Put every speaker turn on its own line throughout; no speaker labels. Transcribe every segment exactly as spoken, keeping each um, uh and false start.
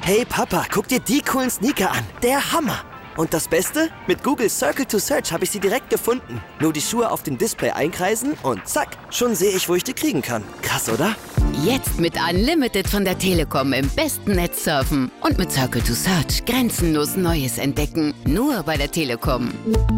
Hey Papa, guck dir die coolen Sneaker an. Der Hammer. Und das Beste? Mit Google Circle to Search habe ich sie direkt gefunden. Nur die Schuhe auf dem Display einkreisen und zack, schon sehe ich, wo ich die kriegen kann. Krass, oder?
Jetzt mit Unlimited von der Telekom im besten Netz surfen. Und mit Circle to Search grenzenlos Neues entdecken. Nur bei der Telekom.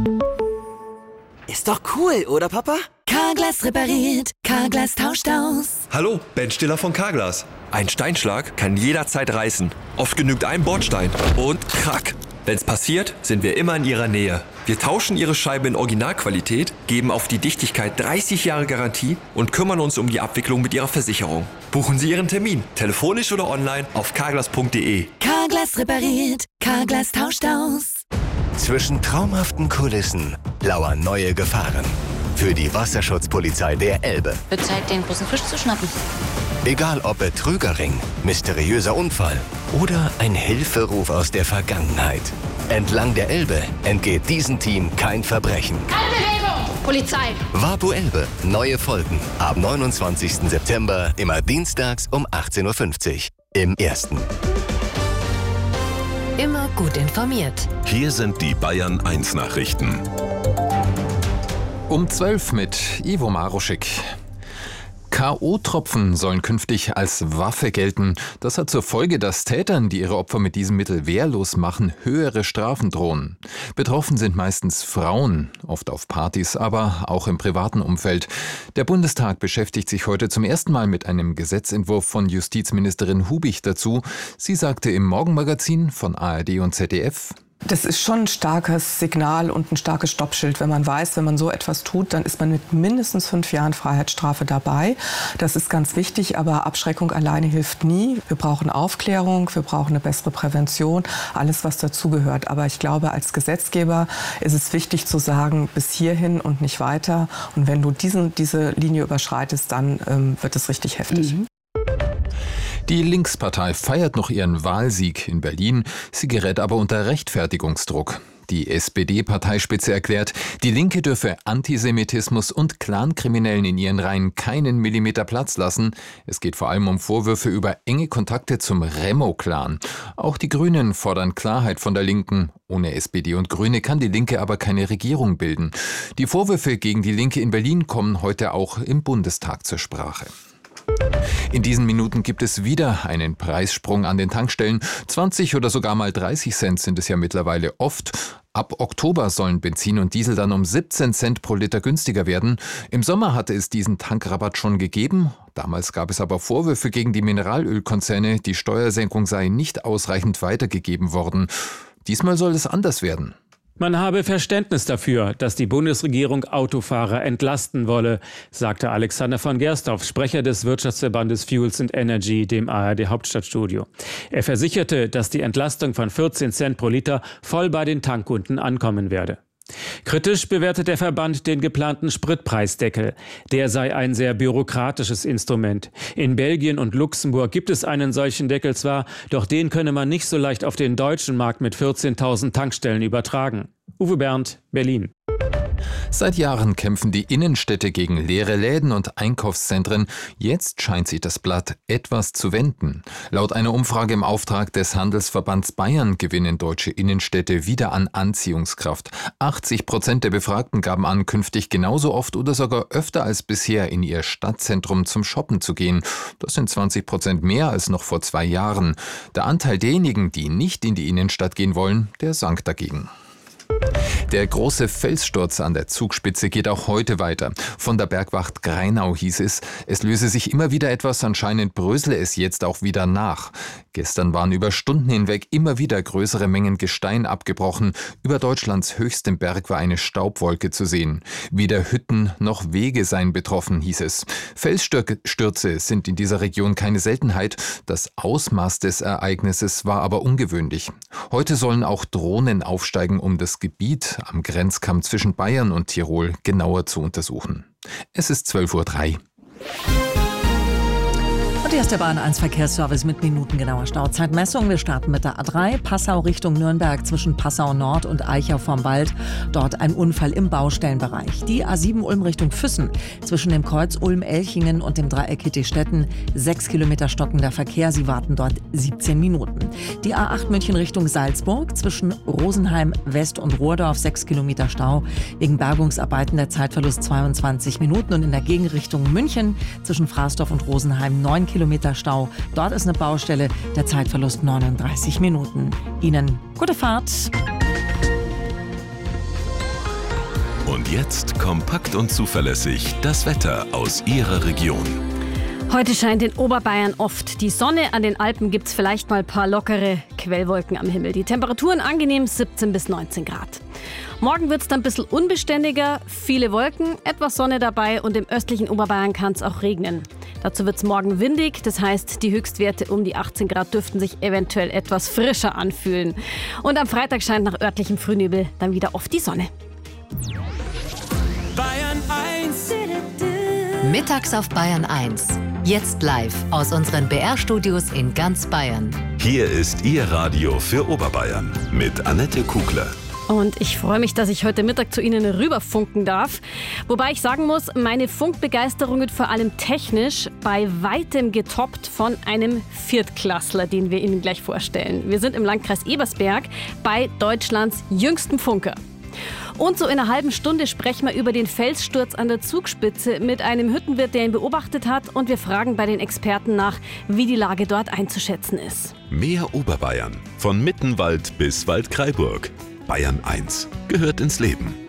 Ist doch cool, oder Papa?
Carglass repariert, Carglass tauscht aus.
Hallo, Ben Stiller von Carglass. Ein Steinschlag kann jederzeit reißen. Oft genügt ein Bordstein und krack. Wenn's passiert, sind wir immer in Ihrer Nähe. Wir tauschen Ihre Scheibe in Originalqualität, geben auf die Dichtigkeit dreißig Jahre Garantie und kümmern uns um die Abwicklung mit Ihrer Versicherung. Buchen Sie Ihren Termin, telefonisch oder online auf carglass punkt de.
Carglass repariert, Carglass tauscht aus.
Zwischen traumhaften Kulissen lauern neue Gefahren. Für die Wasserschutzpolizei der Elbe.
Wird Zeit, den großen Fisch zu schnappen.
Egal ob Betrügerring, mysteriöser Unfall oder ein Hilferuf aus der Vergangenheit. Entlang der Elbe entgeht diesem Team kein Verbrechen.
Keine Bewegung! Polizei!
Wapu Elbe, neue Folgen. Ab neunundzwanzigsten September, immer dienstags um achtzehn Uhr fünfzig. Im Ersten.
Immer gut informiert.
Hier sind die Bayern eins Nachrichten.
Um zwölf mit Ivo Maruschik. K O-Tropfen sollen künftig als Waffe gelten. Das hat zur Folge, dass Tätern, die ihre Opfer mit diesem Mittel wehrlos machen, höhere Strafen drohen. Betroffen sind meistens Frauen, oft auf Partys, aber auch im privaten Umfeld. Der Bundestag beschäftigt sich heute zum ersten Mal mit einem Gesetzentwurf von Justizministerin Hubich dazu. Sie sagte im Morgenmagazin von A R D und Z D F:
Das ist schon ein starkes Signal und ein starkes Stoppschild, wenn man weiß, wenn man so etwas tut, dann ist man mit mindestens fünf Jahren Freiheitsstrafe dabei. Das ist ganz wichtig, aber Abschreckung alleine hilft nie. Wir brauchen Aufklärung, wir brauchen eine bessere Prävention, alles, was dazugehört. Aber ich glaube, als Gesetzgeber ist es wichtig zu sagen, bis hierhin und nicht weiter. Und wenn du diesen, diese Linie überschreitest, dann ähm, wird es richtig heftig. Mhm.
Die Linkspartei feiert noch ihren Wahlsieg in Berlin, sie gerät aber unter Rechtfertigungsdruck. Die S P D-Parteispitze erklärt, die Linke dürfe Antisemitismus und Clankriminellen in ihren Reihen keinen Millimeter Platz lassen. Es geht vor allem um Vorwürfe über enge Kontakte zum Remo-Clan. Auch die Grünen fordern Klarheit von der Linken. Ohne S P D und Grüne kann die Linke aber keine Regierung bilden. Die Vorwürfe gegen die Linke in Berlin kommen heute auch im Bundestag zur Sprache. In diesen Minuten gibt es wieder einen Preissprung an den Tankstellen. zwanzig oder sogar mal dreißig Cent sind es ja mittlerweile oft. Ab Oktober sollen Benzin und Diesel dann um siebzehn Cent pro Liter günstiger werden. Im Sommer hatte es diesen Tankrabatt schon gegeben. Damals gab es aber Vorwürfe gegen die Mineralölkonzerne, die Steuersenkung sei nicht ausreichend weitergegeben worden. Diesmal soll es anders werden.
Man habe Verständnis dafür, dass die Bundesregierung Autofahrer entlasten wolle, sagte Alexander von Gersdorf, Sprecher des Wirtschaftsverbandes Fuels and Energy, dem A R D-Hauptstadtstudio. Er versicherte, dass die Entlastung von vierzehn Cent pro Liter voll bei den Tankkunden ankommen werde. Kritisch bewertet der Verband den geplanten Spritpreisdeckel. Der sei ein sehr bürokratisches Instrument. In Belgien und Luxemburg gibt es einen solchen Deckel zwar, doch den könne man nicht so leicht auf den deutschen Markt mit vierzehntausend Tankstellen übertragen. Uwe Berndt, Berlin.
Seit Jahren kämpfen die Innenstädte gegen leere Läden und Einkaufszentren. Jetzt scheint sich das Blatt etwas zu wenden. Laut einer Umfrage im Auftrag des Handelsverbands Bayern gewinnen deutsche Innenstädte wieder an Anziehungskraft. achtzig Prozent der Befragten gaben an, künftig genauso oft oder sogar öfter als bisher in ihr Stadtzentrum zum Shoppen zu gehen. Das sind zwanzig Prozent mehr als noch vor zwei Jahren. Der Anteil derjenigen, die nicht in die Innenstadt gehen wollen, der sank dagegen. Der große Felssturz an der Zugspitze geht auch heute weiter. Von der Bergwacht Greinau hieß es, es löse sich immer wieder etwas, anscheinend brösele es jetzt auch wieder nach. Gestern waren über Stunden hinweg immer wieder größere Mengen Gestein abgebrochen. Über Deutschlands höchstem Berg war eine Staubwolke zu sehen. Weder Hütten noch Wege seien betroffen, hieß es. Felsstürze sind in dieser Region keine Seltenheit. Das Ausmaß des Ereignisses war aber ungewöhnlich. Heute sollen auch Drohnen aufsteigen, um das Gebiet am Grenzkamm zwischen Bayern und Tirol genauer zu untersuchen. Es ist zwölf Uhr drei.
Und hier ist der Bahn eins Verkehrsservice mit minutengenauer Stauzeitmessung. Wir starten mit der A drei, Passau Richtung Nürnberg zwischen Passau Nord und Eichau vorm Wald. Dort ein Unfall im Baustellenbereich. Die A sieben Ulm Richtung Füssen zwischen dem Kreuz Ulm-Elchingen und dem Dreieck Hittestetten. Sechs Kilometer stockender Verkehr, Sie warten dort siebzehn Minuten. Die A acht München Richtung Salzburg zwischen Rosenheim West und Rohrdorf. Sechs Kilometer Stau. Wegen Bergungsarbeiten der Zeitverlust zweiundzwanzig Minuten. Und in der Gegenrichtung München zwischen Fraßdorf und Rosenheim neun Kilometer Stau. Dort ist eine Baustelle, der Zeitverlust neununddreißig Minuten. Ihnen gute Fahrt.
Und jetzt kompakt und zuverlässig das Wetter aus Ihrer Region.
Heute scheint in Oberbayern oft die Sonne. An den Alpen gibt es vielleicht mal ein paar lockere Quellwolken am Himmel. Die Temperaturen angenehm siebzehn bis neunzehn Grad. Morgen wird es dann ein bisschen unbeständiger, viele Wolken, etwas Sonne dabei und im östlichen Oberbayern kann es auch regnen. Dazu wird es morgen windig, das heißt, die Höchstwerte um die achtzehn Grad dürften sich eventuell etwas frischer anfühlen. Und am Freitag scheint nach örtlichem Frühnebel dann wieder oft die Sonne.
Bayern eins.
Mittags auf Bayern eins. Jetzt live aus unseren B R-Studios in ganz Bayern.
Hier ist Ihr Radio für Oberbayern mit Annette Kugler.
Und ich freue mich, dass ich heute Mittag zu Ihnen rüberfunken darf. Wobei ich sagen muss, meine Funkbegeisterung wird vor allem technisch bei weitem getoppt von einem Viertklässler, den wir Ihnen gleich vorstellen. Wir sind im Landkreis Ebersberg bei Deutschlands jüngstem Funker. Und so in einer halben Stunde sprechen wir über den Felssturz an der Zugspitze mit einem Hüttenwirt, der ihn beobachtet hat. Und wir fragen bei den Experten nach, wie die Lage dort einzuschätzen ist.
Mehr Oberbayern. Von Mittenwald bis Waldkraiburg. Bayern eins gehört ins Leben.